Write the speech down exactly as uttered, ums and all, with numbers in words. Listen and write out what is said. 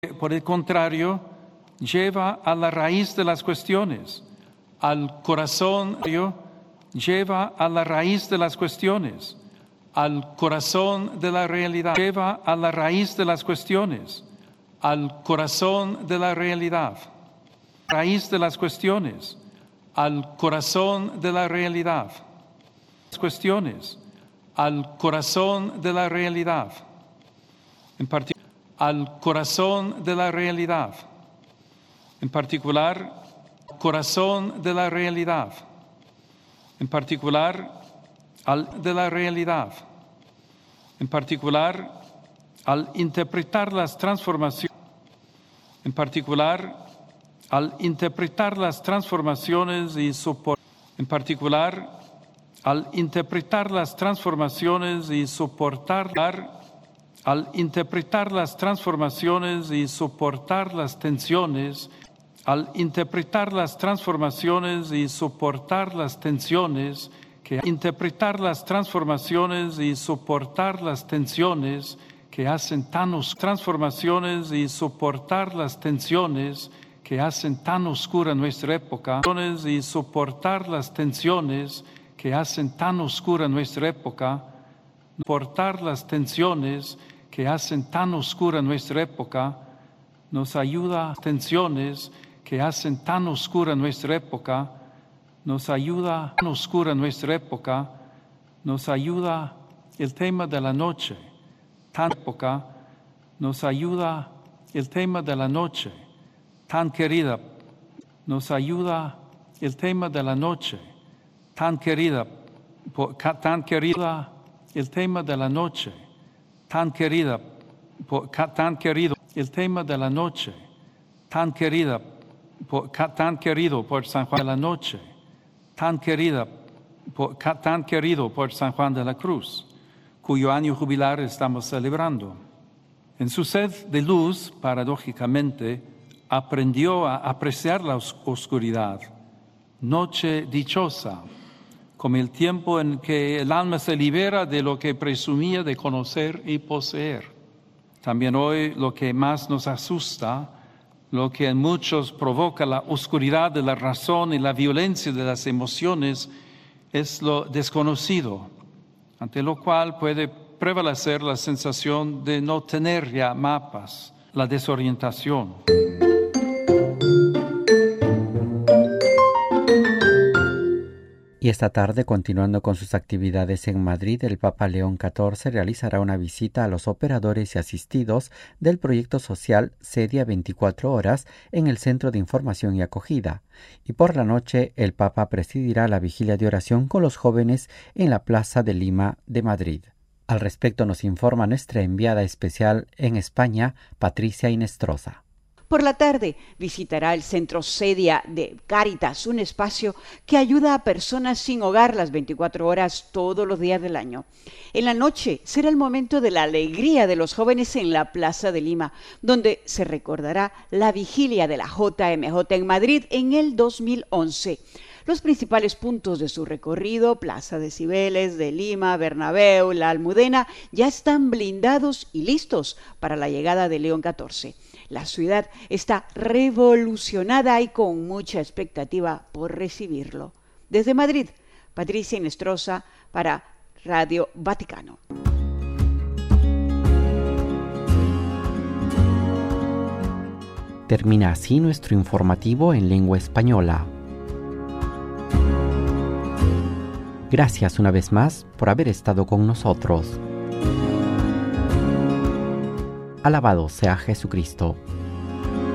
Por el contrario, lleva a la raíz de las cuestiones, al corazón, lleva a la raíz de las cuestiones, al corazón de la realidad, lleva a la raíz de las cuestiones, al corazón de la realidad, raíz de las cuestiones, al corazón de la realidad, las cuestiones, al corazón de la realidad, en particular, al corazón de la realidad, en particular, corazón de la realidad, en particular, al de la realidad, en particular, al interpretar las transformaciones, en particular, al interpretar las transformaciones y soportar, en particular, al interpretar las transformaciones y soportar, al interpretar las transformaciones y soportar las tensiones, al interpretar las transformaciones y soportar las tensiones, que interpretar las transformaciones y soportar las tensiones que hacen tan os- transformaciones y soportar las tensiones que hacen tan oscura nuestra época, y soportar las tensiones que hacen tan oscura nuestra época, soportar las tensiones que hacen tan oscura nuestra época, nos ayuda, tensiones que hacen tan oscura nuestra época, nos ayuda, tan oscura nuestra época, nos ayuda el tema de la noche, tan época, nos ayuda el tema de la noche, tan querida, nos ayuda el tema de la noche, tan querida, tan querida, el tema de la noche, tan querida, tan querido, el tema de la noche, tan querida, tan querido por San Juan de la noche, tan querida, tan querido por San Juan de la Cruz, cuyo año jubilar estamos celebrando. En su sed de luz, paradójicamente, aprendió a apreciar la oscuridad, noche dichosa, como el tiempo en que el alma se libera de lo que presumía de conocer y poseer. También hoy lo que más nos asusta, lo que en muchos provoca la oscuridad de la razón y la violencia de las emociones, es lo desconocido, ante lo cual puede prevalecer la sensación de no tener ya mapas, la desorientación. Y esta tarde, continuando con sus actividades en Madrid, el Papa León catorce realizará una visita a los operadores y asistidos del proyecto social Cedia veinticuatro horas en el Centro de Información y Acogida. Y por la noche, el Papa presidirá la vigilia de oración con los jóvenes en la Plaza de Lima de Madrid. Al respecto nos informa nuestra enviada especial en España, Patricia Inestrosa. Por la tarde visitará el Centro Cedia de Cáritas, un espacio que ayuda a personas sin hogar las veinticuatro horas todos los días del año. En la noche será el momento de la alegría de los jóvenes en la Plaza de Lima, donde se recordará la vigilia de la J M J en Madrid en el dos mil once. Los principales puntos de su recorrido, Plaza de Cibeles, de Lima, Bernabéu, la Almudena, ya están blindados y listos para la llegada de León catorce. La ciudad está revolucionada y con mucha expectativa por recibirlo. Desde Madrid, Patricia Inestrosa para Radio Vaticano. Termina así nuestro informativo en lengua española. Gracias una vez más por haber estado con nosotros. Alabado sea Jesucristo.